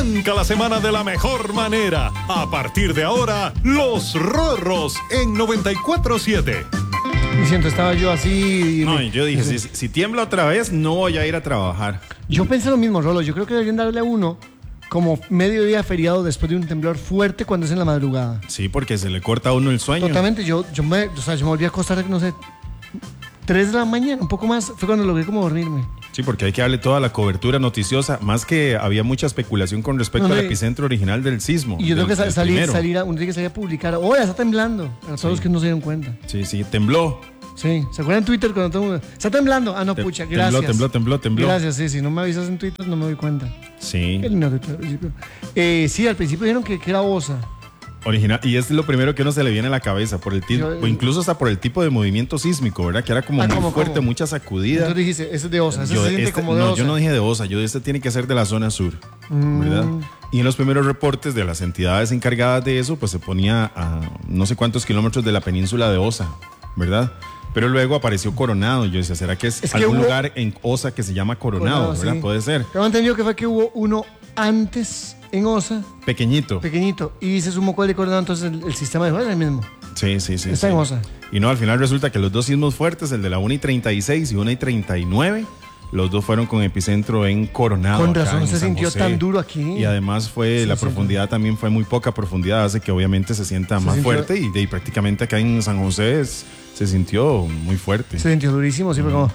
Arranca la semana de la mejor manera. A partir de ahora, Los Rorros en 94.7. Y siento, estaba yo así. No, yo dije, si tiembla otra vez, no voy a ir a trabajar. Yo pensé lo mismo, Rolo. Yo creo que deberían darle a uno como mediodía feriado después de un temblor fuerte cuando es en la madrugada. Sí, porque se le corta a uno el sueño. Totalmente. Yo me volví a acostar, no sé, 3 de la mañana, un poco más. Fue cuando logré como dormirme. Sí, porque hay que darle toda la cobertura noticiosa, más que había mucha especulación con respecto al epicentro original del sismo. Y yo tengo que salir a publicar. Oye, está temblando. A todos los que no se dieron cuenta. Sí, tembló. Sí, ¿se acuerdan en Twitter cuando todo el mundo está temblando? Ah, no, pucha, gracias. Tembló. Gracias, sí, si no me avisas en Twitter no me doy cuenta. Sí. Qué lindo Twitter al principio. Sí, al principio dijeron que era Osa. Original, y es lo primero que uno se le viene a la cabeza, o incluso hasta por el tipo de movimiento sísmico, ¿verdad? Que era como muy fuerte, mucha sacudida. Entonces dijiste, ese es de Osa, ese se siente como de Osa. Yo no dije de Osa, este tiene que ser de la zona sur, ¿verdad? Y en los primeros reportes de las entidades encargadas de eso, pues se ponía a no sé cuántos kilómetros de la península de Osa, ¿verdad? Pero luego apareció Coronado. Yo decía, ¿será que es algún lugar en Osa que se llama Coronado, ¿verdad? Sí. Puede ser. Tengo entendido que fue que hubo uno antes en Osa. Pequeñito. Y se sumó con el de Coronado, entonces el sistema de juego es el mismo. Sí. Está en Osa. Y no, al final resulta que los dos sismos fuertes, el de la 1:36 y 1:39, los dos fueron con epicentro en Coronado. Con razón se sintió tan duro aquí. Y además la profundidad también fue muy poca profundidad, hace que obviamente se sienta más fuerte y prácticamente acá en San José se sintió muy fuerte. Se sintió durísimo, sí, fue como...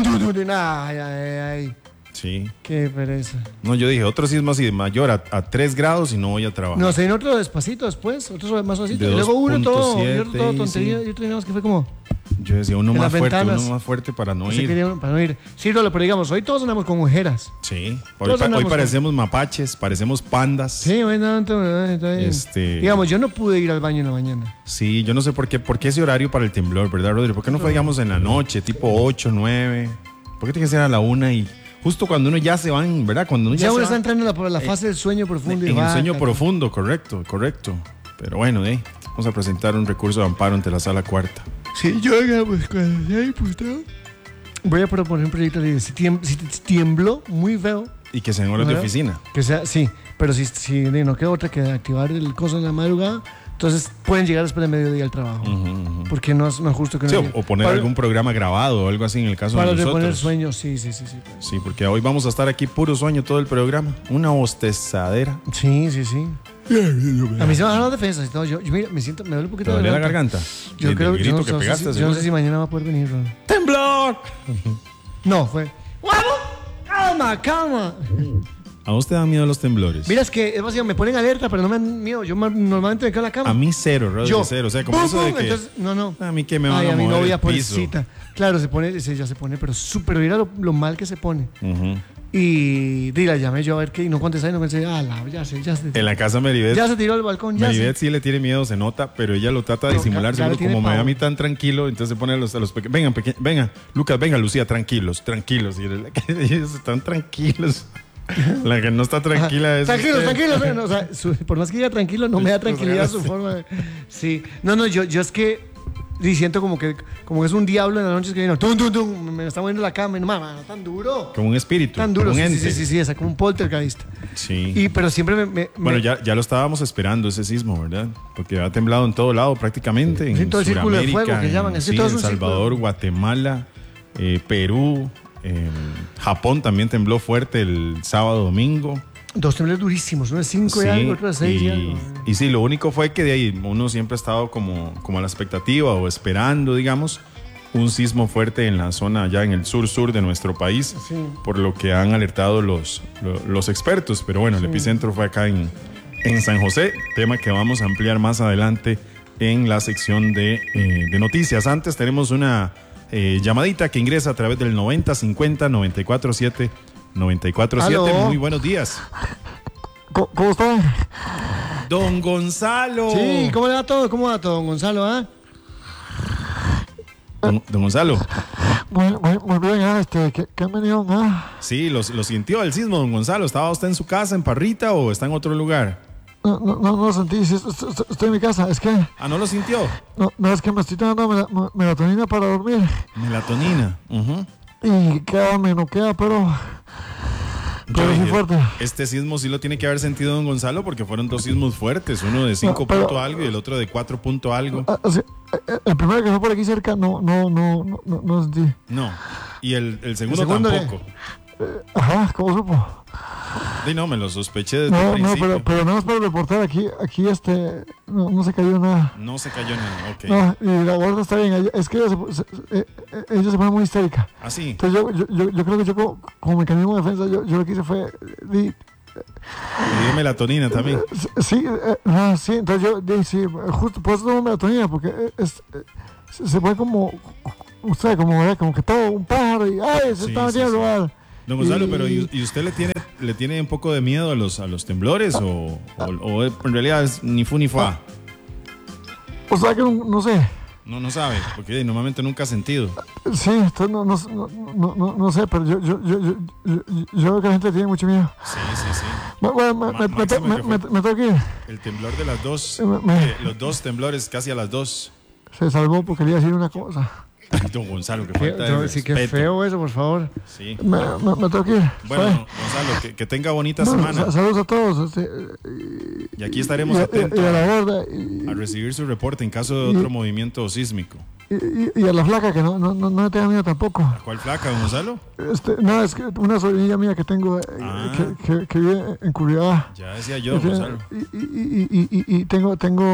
Ay. Sí. Qué pereza. No, yo dije, otro sismo así de mayor a 3 grados y no voy a trabajar. No, se vino otro despacito después, otro más suavecito. Y luego uno todo tontería. Y otro digamos que fue como... Yo decía, uno más fuerte para no ir. Sí, Rolo, pero digamos, hoy todos andamos con ojeras. Sí, hoy parecemos mapaches, parecemos pandas. Sí, bueno, digamos, yo no pude ir al baño en la mañana. Sí, yo no sé por qué ese horario para el temblor, ¿verdad, Rodrigo? ¿Por qué no fue, digamos, en la noche, tipo 8, 9? ¿Por qué tiene que ser a la 1 y justo cuando uno ya se van, ¿verdad? Cuando uno ya uno está entrando por la fase del sueño profundo. En el sueño profundo, correcto. Pero bueno, vamos a presentar un recurso de amparo ante la Sala Cuarta. Sí, yo, pues, cuando sea diputado, voy a proponer un proyecto de ley. Si tiembló muy feo. Y que sean horas de oficina. Que sea, sí, pero si no queda otra que activar el coso en la madrugada, entonces pueden llegar después de mediodía al trabajo. Porque no es justo que no. Sí, o poner algún programa grabado o algo así en el caso de nosotros. Para poner sueños, sí. Sí, porque hoy vamos a estar aquí puro sueño todo el programa. Una bostezadera. Sí. A mí se me bajan las defensas y todo. Yo mira, me duele un poquito. ¿Te duele la garganta? Yo creo que yo no sé si mañana va a poder venir. ¡Temblor! No, fue. ¡Calma! ¿A vos te dan miedo los temblores? Mira, es que es vacío, me ponen alerta, pero no me dan miedo. Yo normalmente me quedo en la cama. A mí cero, Rodrigo, cero. O sea, como eso de que... Entonces, no. A mí que me van a mover mi novia el piso. pobrecita. Claro, ya se pone, pero súper, mira lo mal que se pone. Y la llamé yo a ver qué, y no contesté, ya sé. En la casa Meribeth. Ya se tiró al balcón, ya Meribeth sí le tiene miedo, se nota, pero ella lo trata de disimular. Seguro, como me ve a mí tan tranquilo, entonces se pone a los pequeños. Venga, Lucas, venga, Lucía, tranquilos. Y ellos están tranquilos. La que no está tranquila es... Tranquilos. O sea, por más que diga tranquilo, no me da tranquilidad su forma de... Sí. No, yo es que... Y siento como que es un diablo en la noche que viene, me está moviendo la cama, y no, mamá, tan duro. Como un espíritu. Tan duro, como un ente. Sí, es como un poltergeist. Sí. Pero siempre Bueno, ya lo estábamos esperando ese sismo, ¿verdad? Porque ha temblado en todo lado prácticamente. En todo el círculo de fuego que llaman. En Salvador, Guatemala, Perú, Japón también tembló fuerte el sábado, domingo. 2 temblores durísimos, uno de 5 y algo, otro de 6 y algo. Y sí, lo único fue que de ahí uno siempre ha estado como a la expectativa o esperando, digamos, un sismo fuerte en la zona allá en el sur de nuestro país, por lo que han alertado los expertos. Pero bueno, el epicentro fue acá en San José, tema que vamos a ampliar más adelante en la sección de noticias. Antes tenemos una llamadita que ingresa a través del 9050-947. 94.7, muy buenos días. ¿Cómo está? Don Gonzalo. Sí, ¿cómo le va todo? ¿Cómo va todo, don Gonzalo? Don Gonzalo. Muy bien, ¿qué me dio? Sí, lo sintió el sismo, don Gonzalo. ¿Estaba usted en su casa, en Parrita, o está en otro lugar? No lo sentí, estoy en mi casa, es que... ¿No lo sintió? No, es que me estoy dando melatonina para dormir. Melatonina, Y me noquea, pero pero sí fuerte. Este sismo sí lo tiene que haber sentido don Gonzalo porque fueron dos sismos fuertes, uno de 5 pero- punto algo y el otro de 4 punto algo. Sí, el primero que fue por aquí cerca no sentí. No, y el segundo segundo tampoco. Ajá, ¿cómo supo? Sí, no, me lo sospeché desde el No, principio. pero nada más para reportar aquí no se cayó nada. No se cayó nada, ok. No, y la gorda está bien. Es que ella se pone muy histérica. Así. Entonces yo creo que yo como mecanismo de defensa, yo lo que hice fue... Y dio melatonina también. Sí, sí, entonces sí, justo por eso tomo melatonina, porque se pone como, usted, como que todo, un pájaro y ¡ay! Se Sí, está sí, metiendo sí. a robar. Don Gonzalo, pero ¿y usted le tiene un poco de miedo a los temblores o en realidad es ni fu ni fa? O sea que no sé. No sabe, porque normalmente nunca ha sentido. Sí, entonces no sé, pero yo veo que la gente tiene mucho miedo. Sí, sí. Bueno, Máximo que fue. me tengo que ir. El temblor de las dos, Me- los dos temblores casi a las 2. Se salvó porque le iba a decir una cosa. Ay, don Gonzalo, que falta de Sí, qué respeto. feo eso, por favor. Sí. Me tengo que ir. Bueno, ¿sabe? Gonzalo, que tenga bonita Bueno, semana. saludos a todos. Y aquí estaremos y atentos a la a gorda recibir su reporte en caso de otro movimiento sísmico. y a la flaca que no me tenga miedo tampoco. ¿Cuál flaca, don Gonzalo? No, es que una sobrinilla mía que tengo Ah. que vive en Curriada. Ya decía yo, don Gonzalo. Y tengo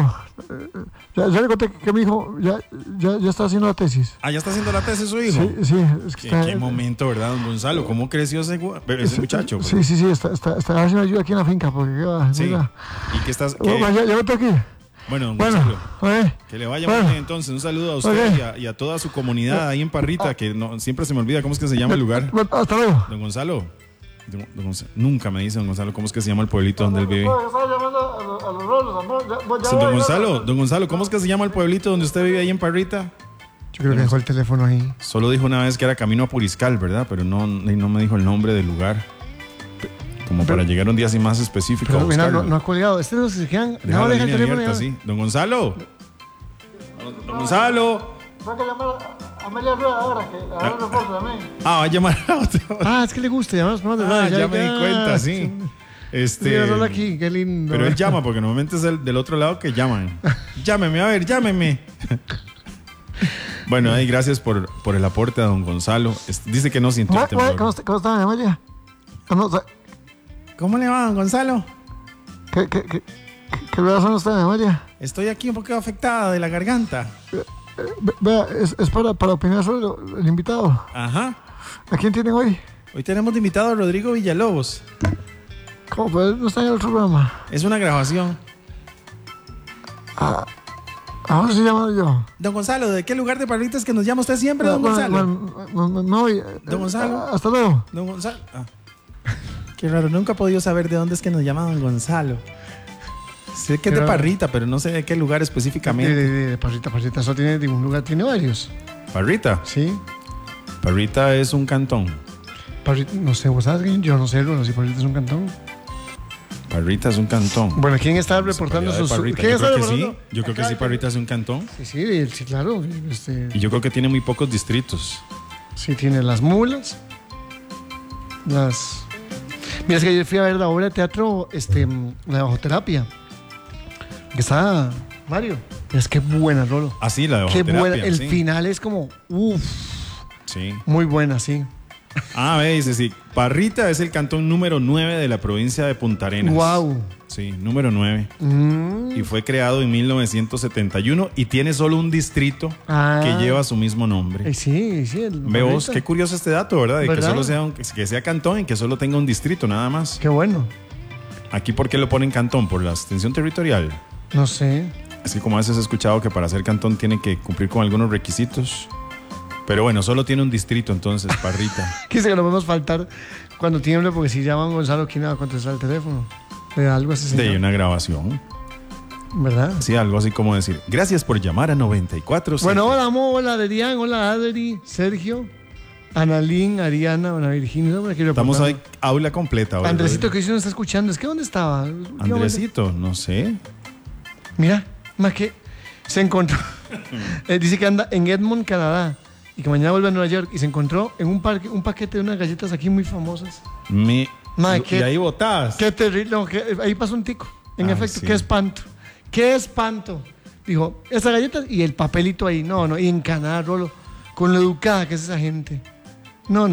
ya le conté que mi hijo ya está haciendo la tesis. Ah, ¿ya está haciendo la tesis su hijo? Sí, es que ¿Qué momento, verdad, don Gonzalo? ¿Cómo creció ese muchacho? Sí, está haciendo ayuda aquí en la finca porque Sí. mira. ¿Y qué estás...? Bueno, ya me tengo que ir. Bueno, don Bueno, Gonzalo, que le vaya muy bueno. bien entonces. Un saludo a usted Ok. y a toda su comunidad ahí en Parrita, que siempre se me olvida cómo es que se llama el lugar. Hasta luego. Don Gonzalo, nunca me dice don Gonzalo cómo es que se llama el pueblito donde él vive. Estaba llamando a los rolos, amor. Ya Don Gonzalo, ¿cómo es que se llama el pueblito donde usted vive ahí en Parrita? Yo creo que dejó el teléfono ahí. Solo dijo una vez que era camino a Puriscal, ¿verdad? Pero no me dijo el nombre del lugar. Como para llegar un día así más específico a Pero mira, buscarlo. no ha colgado. Este no se quedan. Deja No, la deja el línea teléfono abierta, ya. sí. Don Gonzalo. Don Gonzalo. Tengo que llamar a Amelia Rueda ahora, que ahora un reporte también. Ah, va a llamar a otro. Ah, es que le gusta llamar a los programas de Ah, radio. ya me di cuenta, sí. Sí, solo aquí, qué lindo. Pero él llama, porque normalmente es el del otro lado que llaman. Llámeme, a ver, llámeme. Bueno, ahí gracias por el aporte a don Gonzalo. Dice que no sintió el temblor. ¿Cómo está, Amelia? ¿Cómo le va, don Gonzalo? ¿Qué razón está, Amelia? Estoy aquí un poco afectada de la garganta. Vea, es para opinar sobre el invitado. Ajá. ¿A quién tienen hoy? Hoy tenemos de invitado a Rodrigo Villalobos. ¿Cómo? Pues no está en el otro programa. Es una grabación. Ahora sí llamo yo. Don Gonzalo, ¿de qué lugar de Parrita es que nos llama usted siempre, don Gonzalo? No, Don Gonzalo. Hasta luego. Don Gonzalo. Ah. Qué raro, nunca he podido saber de dónde es que nos llama don Gonzalo. Sé que es de raro. Parrita, pero no sé de qué lugar específicamente. De Parrita, eso tiene de un lugar, tiene varios. Parrita. Sí. Parrita es un cantón. Parrita, no sé, ¿vos sabes quién? Yo no sé, bueno, si Parrita es un cantón. Parrita es un cantón. Bueno, ¿quién está reportando De sus... Parrita. ¿Quién Yo está creo que sí. reportando? Yo creo que sí, Parrita es un cantón. Sí, claro. Y yo creo que tiene muy pocos distritos. Sí, tiene las mulas. Mira, es que ayer fui a ver la obra de teatro, la bajoterapia. Que está Mario. Es que buena, Rolo. Ah, sí, la de Qué buena. bajoterapia, El sí. final es como, uff, Sí. muy buena, sí. Ah, ve, dice, sí. Parrita es el cantón número 9 de la provincia de Punta Arenas. Wow. Sí, número 9. Y fue creado en 1971 y tiene solo un distrito Ah. que lleva su mismo nombre. Sí. Ve vos, qué curioso este dato, ¿verdad? De ¿Verdad? que solo que sea cantón y que solo tenga un distrito, nada más. Qué bueno. Aquí, ¿por qué lo ponen cantón? ¿Por la extensión territorial? No sé. Es que como a veces he escuchado que para ser cantón tiene que cumplir con algunos requisitos. Pero bueno, solo tiene un distrito entonces, Parrita. Quise que no podemos faltar cuando tiemble, porque si llaman Gonzalo, ¿quién va a contestar el teléfono? Algo así, De señor. una grabación. ¿Verdad? Sí, algo así como decir, gracias por llamar a 94. Bueno, hola, Mo, hola, Adrián, hola, Adri, Sergio, Analín, Ariana, Ana Virginia. No, Estamos ahí, aula completa. ahora, Andresito, Rodrigo. que hoy sí nos está escuchando. ¿Es que dónde estaba? Últimamente- Andresito, no sé. Mira, más que se encontró. Dice que anda en Edmond, Canadá. Y que mañana vuelve a Nueva York. Y se encontró en un paquete de unas galletas aquí muy famosas. Mae, Y ahí botabas. Qué terrible. No, ahí pasó un tico. En Ay, efecto, sí. qué espanto. Qué espanto. Dijo, esas galletas y el papelito ahí. No, y encanada, Rolo. Con lo educada que es esa gente. No.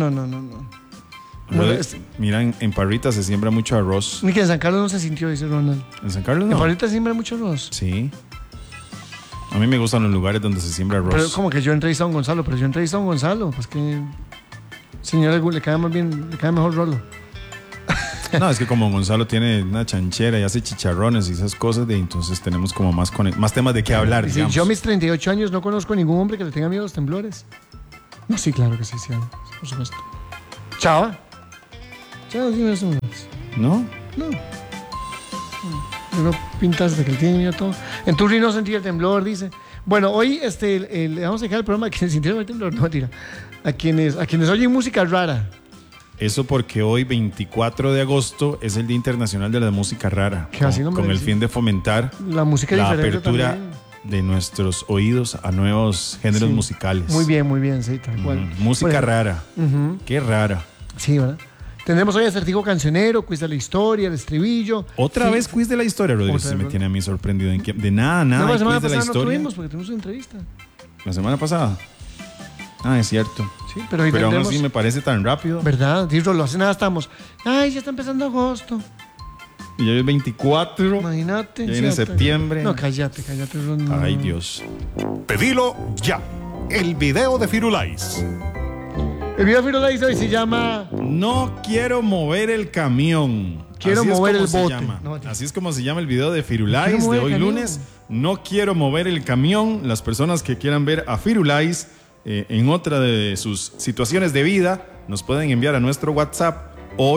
Mira, en Parrita se siembra mucho arroz. Ni que en San Carlos no se sintió, dice Ronald. ¿En San Carlos En no? Parrita se siembra mucho arroz. Sí. A mí me gustan los lugares donde se siembra arroz. Pero como que yo entrevisté a un Gonzalo, pues que señor le cae más bien, le cae mejor Rolo. No, es que como Gonzalo tiene una chanchera y hace chicharrones y esas cosas, entonces tenemos como más temas de qué hablar, Dice, digamos. yo a mis 38 años no conozco ningún hombre que le tenga miedo a los temblores. No, sí, claro que sí, por supuesto. Chava. Chava, dime eso. ¿No? No. No pintas de que él tiene miedo a todo. En Turri no sentí el temblor, dice. Bueno, hoy le vamos a dejar el programa a quienes sintieron el temblor. No, mentira. A quienes oyen música rara. Eso porque hoy, 24 de agosto, es el Día Internacional de la Música Rara. Que así no me con el decía. fin de fomentar La música la diferente apertura también. de nuestros oídos a nuevos géneros Sí. musicales. Muy bien, sí, tal cual. Música Bueno, rara. Qué rara. Sí, ¿verdad? Tendremos hoy acertijo cancionero, quiz de la historia, el estribillo. Otra Sí. vez quiz de la historia, Rodríguez. Otra Se me vez. tiene a mí sorprendido. De nada, No, la hay semana quiz de la pasada no historia. tuvimos porque tuvimos una entrevista. La semana pasada. Ah, es cierto. Sí, pero hoy Pero aún tendremos... así me parece tan rápido. ¿Verdad? Dios, lo hace nada, estamos. Ay, ya está empezando agosto. Y hoy es 24. Imagínate. Ya viene sí, septiembre. No, cállate. No. Ay, Dios. Pedilo ya. El video de Firulais. El video Firulais dice hoy se llama... No quiero mover el camión. Quiero Así es mover como el se bote. llama. No, tío. Así es como se llama el video de No Firulais quiero de mover el hoy camión. lunes. No quiero mover el camión. Las personas que quieran ver a Firulais en otra de sus situaciones de vida nos pueden enviar a nuestro WhatsApp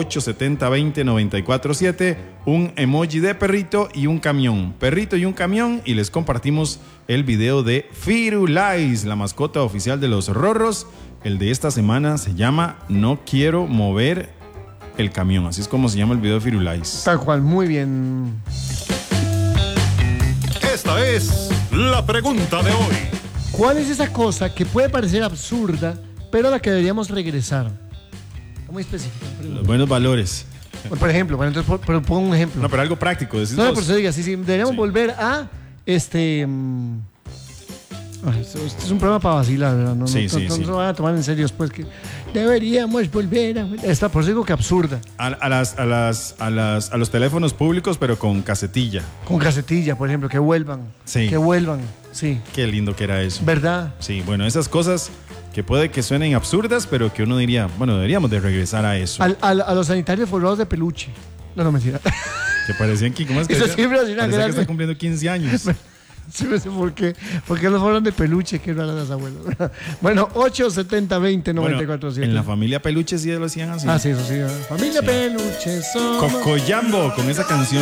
870-20-947 un emoji de perrito y un camión. Perrito y un camión y les compartimos el video de Firulais, la mascota oficial de los Rorros. El de esta semana se llama No quiero mover el camión. Así es como se llama el video de Firulais. Tal cual, muy bien. Esta es la pregunta de hoy. ¿Cuál es esa cosa que puede parecer absurda, pero a la que deberíamos regresar? Está muy específica. Los buenos valores. Por ejemplo, bueno, entonces, pero pongo un ejemplo. No, pero algo práctico. Decís No, vos. por eso diga, sí, deberíamos Sí. volver a esto es un programa para vacilar, ¿verdad? No, Sí, no, sí, no, sí. no se van a tomar en serio después que deberíamos volver a... Por eso digo que absurda. A los teléfonos públicos, pero con casetilla. Con casetilla, por ejemplo, que vuelvan. Sí. Que vuelvan, sí. Qué lindo que era eso. ¿Verdad? Sí, bueno, esas cosas que puede que suenen absurdas, pero que uno diría, bueno, deberíamos de regresar a eso. A los sanitarios forrados de peluche. No, mentira. Que parecían que, ¿cómo es que Eso decía? siempre hace una Parecía que gracia. está cumpliendo 15 años. Sí, no sé por qué. ¿Por qué los forran de peluche? Qué raras las abuelas. Bueno, 870-20-947. En la familia Peluche sí lo hacían así. Ah, sí, eso sí. Familia Sí. Peluche, somos... Cocoyambo, con esa canción.